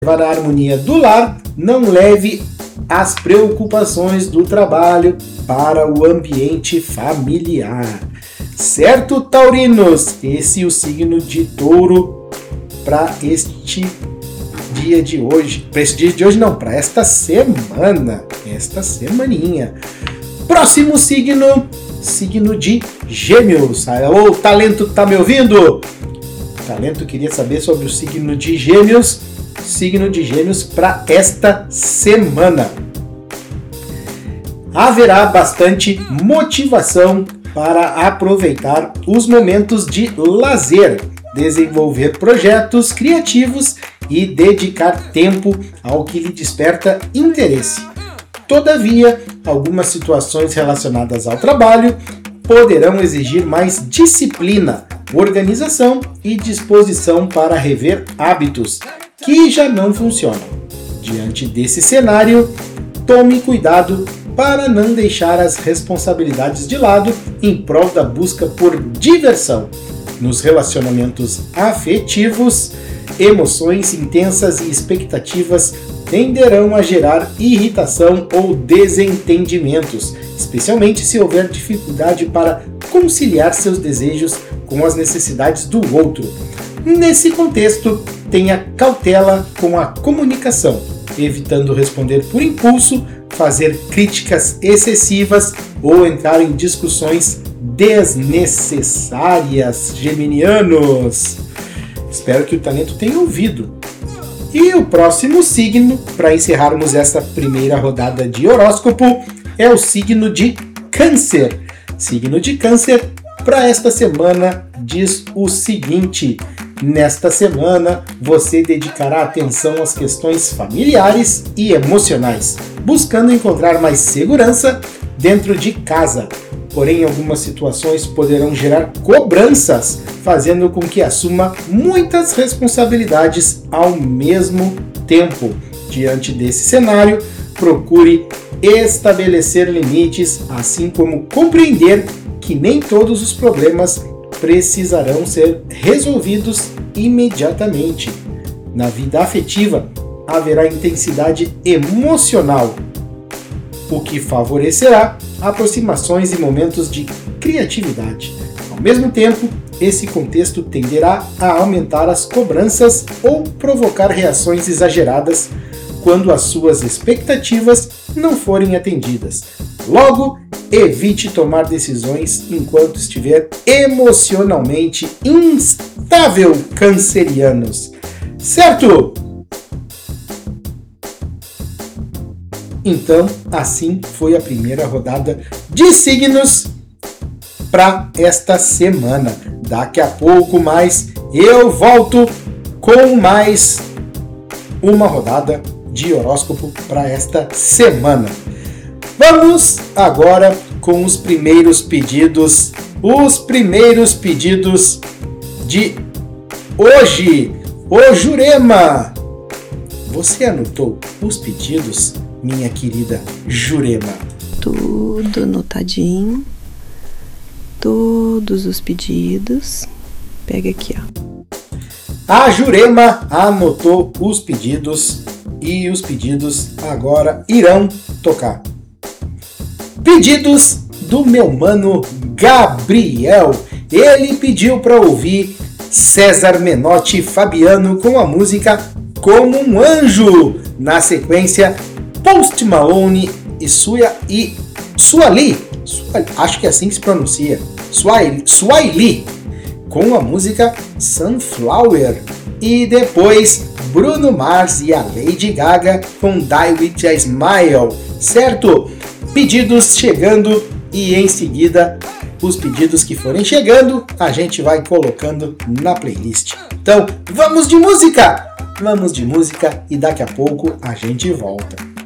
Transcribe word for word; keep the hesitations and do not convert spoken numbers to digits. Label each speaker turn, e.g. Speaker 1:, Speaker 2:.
Speaker 1: Levar a harmonia do lar, não leve as preocupações do trabalho para o ambiente familiar. Certo, taurinos? Esse é o signo de Touro para este dia de hoje. Para este dia de hoje não, para esta semana. Esta semaninha. Próximo signo, signo de Gêmeos. Ô, talento, tá me ouvindo? Talento queria saber sobre o signo de Gêmeos. Signo de Gêmeos para esta semana. Haverá bastante motivação para aproveitar os momentos de lazer, desenvolver projetos criativos e dedicar tempo ao que lhe desperta interesse. Todavia, algumas situações relacionadas ao trabalho poderão exigir mais disciplina, organização e disposição para rever hábitos que já não funcionam. Diante desse cenário, tome cuidado para não deixar as responsabilidades de lado em prol da busca por diversão. Nos relacionamentos afetivos, emoções intensas e expectativas tenderão a gerar irritação ou desentendimentos, especialmente se houver dificuldade para conciliar seus desejos com as necessidades do outro. Nesse contexto, tenha cautela com a comunicação, evitando responder por impulso, fazer críticas excessivas ou entrar em discussões desnecessárias, geminianos. Espero que o talento tenha ouvido. E o próximo signo, para encerrarmos essa primeira rodada de horóscopo, é o signo de Câncer. Signo de Câncer, para esta semana, diz o seguinte: nesta semana, você dedicará atenção às questões familiares e emocionais, buscando encontrar mais segurança dentro de casa. Porém, algumas situações poderão gerar cobranças, fazendo com que assuma muitas responsabilidades ao mesmo tempo. Diante desse cenário, procure estabelecer limites, assim como compreender que nem todos os problemas precisarão ser resolvidos imediatamente. Na vida afetiva, haverá intensidade emocional, o que favorecerá aproximações e momentos de criatividade. Ao mesmo tempo, esse contexto tenderá a aumentar as cobranças ou provocar reações exageradas quando as suas expectativas não forem atendidas. Logo, evite tomar decisões enquanto estiver emocionalmente instável, cancerianos. Certo? Então, assim foi a primeira rodada de signos para esta semana. Daqui a pouco mais eu volto com mais uma rodada de horóscopo para esta semana. Vamos agora com os primeiros pedidos, os primeiros pedidos de hoje. Ô Jurema, você anotou os pedidos, minha querida Jurema?
Speaker 2: Tudo anotadinho, todos os pedidos. Pega aqui, ó.
Speaker 1: A Jurema anotou os pedidos e os pedidos agora irão tocar. Pedidos do meu mano Gabriel. Ele pediu para ouvir César Menotti e Fabiano com a música Como um Anjo. Na sequência, Post Malone e Sua e Suali, acho que é assim que se pronuncia, Suali, Suali, com a música Sunflower. E depois, Bruno Mars e a Lady Gaga com Die With A Smile. Certo? Pedidos chegando e em seguida os pedidos que forem chegando a gente vai colocando na playlist. Então vamos de música! Vamos de música e daqui a pouco a gente volta.